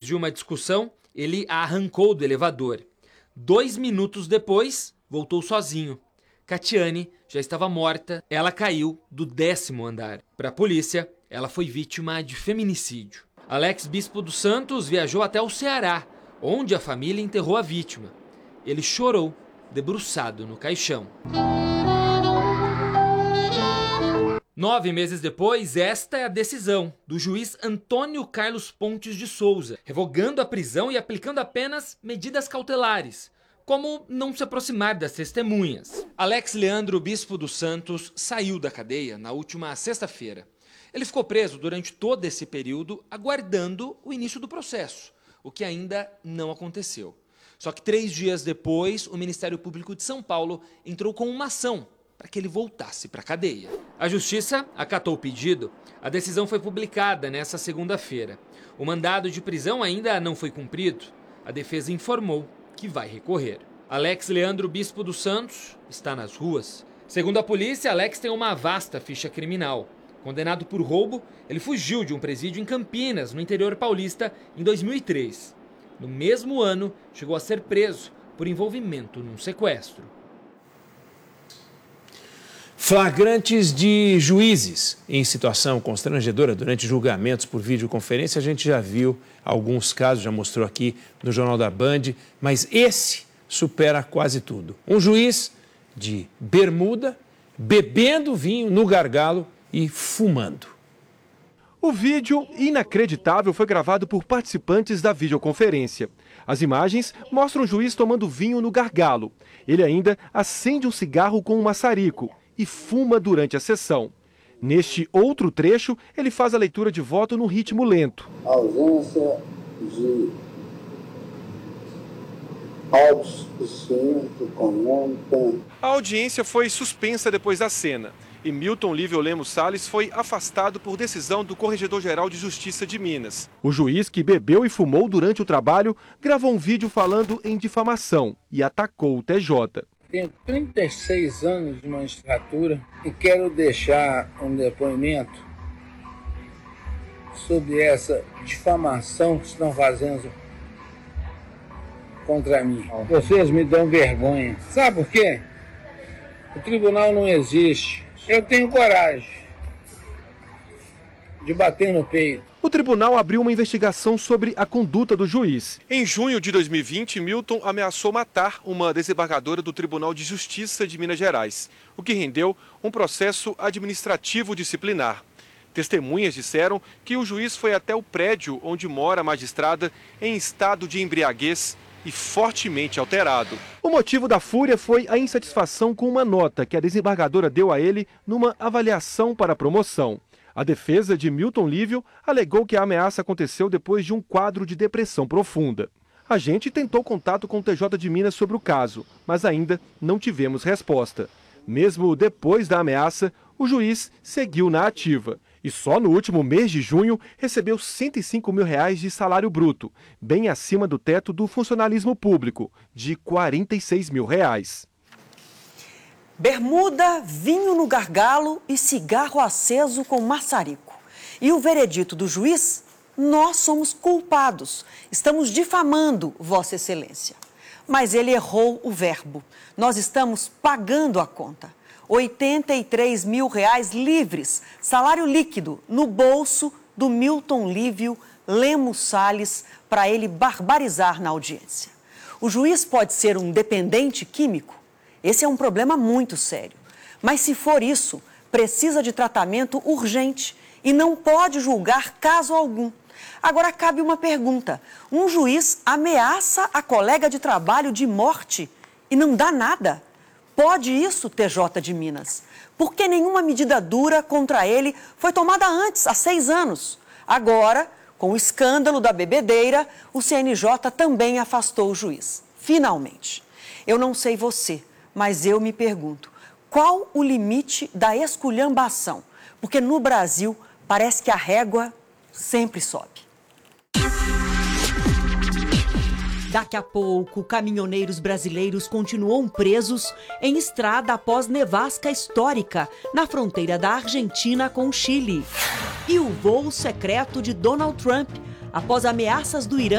de uma discussão, ele a arrancou do elevador. 2 minutos depois, voltou sozinho. Catiane já estava morta, ela caiu do 10º andar. Para a polícia, ela foi vítima de feminicídio. Alex Bispo dos Santos viajou até o Ceará, onde a família enterrou a vítima. Ele chorou, debruçado no caixão. 9 meses depois, esta é a decisão do juiz Antônio Carlos Pontes de Souza, revogando a prisão e aplicando apenas medidas cautelares, como não se aproximar das testemunhas. Alex Leandro Bispo dos Santos saiu da cadeia na última sexta-feira. Ele ficou preso durante todo esse período, aguardando o início do processo, o que ainda não aconteceu. Só que 3 dias depois, o Ministério Público de São Paulo entrou com uma ação para que ele voltasse para a cadeia. A Justiça acatou o pedido. A decisão foi publicada nesta segunda-feira. O mandado de prisão ainda não foi cumprido. A defesa informou que vai recorrer. Alex Leandro Bispo dos Santos está nas ruas. Segundo a polícia, Alex tem uma vasta ficha criminal. Condenado por roubo, ele fugiu de um presídio em Campinas, no interior paulista, em 2003. No mesmo ano, chegou a ser preso por envolvimento num sequestro. Flagrantes de juízes em situação constrangedora durante julgamentos por videoconferência. A gente já viu alguns casos, já mostrou aqui no Jornal da Band, mas esse supera quase tudo. Um juiz de bermuda, bebendo vinho no gargalo e fumando. O vídeo inacreditável foi gravado por participantes da videoconferência. As imagens mostram o juiz tomando vinho no gargalo. Ele ainda acende um cigarro com um maçarico e fuma durante a sessão. Neste outro trecho, ele faz a leitura de voto num ritmo lento. Ausência de autossuficiente econômica. A audiência foi suspensa depois da cena. E Milton Lívio Lemos Salles foi afastado por decisão do Corregedor-Geral de Justiça de Minas. O juiz, que bebeu e fumou durante o trabalho, gravou um vídeo falando em difamação e atacou o TJ. Tenho 36 anos de magistratura e quero deixar um depoimento sobre essa difamação que estão fazendo contra mim. Vocês me dão vergonha. Sabe por quê? O tribunal não existe. Eu tenho coragem de bater no peito. O tribunal abriu uma investigação sobre a conduta do juiz. Em junho de 2020, Milton ameaçou matar uma desembargadora do Tribunal de Justiça de Minas Gerais, o que rendeu um processo administrativo disciplinar. Testemunhas disseram que o juiz foi até o prédio onde mora a magistrada em estado de embriaguez e fortemente alterado. O motivo da fúria foi a insatisfação com uma nota que a desembargadora deu a ele numa avaliação para promoção. A defesa de Milton Lívio alegou que a ameaça aconteceu depois de um quadro de depressão profunda. A gente tentou contato com o TJ de Minas sobre o caso, mas ainda não tivemos resposta. Mesmo depois da ameaça, o juiz seguiu na ativa. E só no último mês de junho recebeu R$105 mil de salário bruto, bem acima do teto do funcionalismo público, de R$46 mil. Bermuda, vinho no gargalo e cigarro aceso com maçarico. E o veredito do juiz? Nós somos culpados. Estamos difamando Vossa Excelência. Mas ele errou o verbo. Nós estamos pagando a conta. R$83 mil livres, salário líquido, no bolso do Milton Lívio Lemos Salles, para ele barbarizar na audiência. O juiz pode ser um dependente químico? Esse é um problema muito sério. Mas se for isso, precisa de tratamento urgente e não pode julgar caso algum. Agora cabe uma pergunta. Um juiz ameaça a colega de trabalho de morte e não dá nada? Pode isso, TJ de Minas? Por que nenhuma medida dura contra ele foi tomada antes, há 6 anos? Agora, com o escândalo da bebedeira, o CNJ também afastou o juiz. Finalmente. Eu não sei você, mas eu me pergunto, qual o limite da esculhambação? Porque no Brasil parece que a régua sempre sobe. Daqui a pouco, caminhoneiros brasileiros continuam presos em estrada após nevasca histórica na fronteira da Argentina com o Chile. E o voo secreto de Donald Trump após ameaças do Irã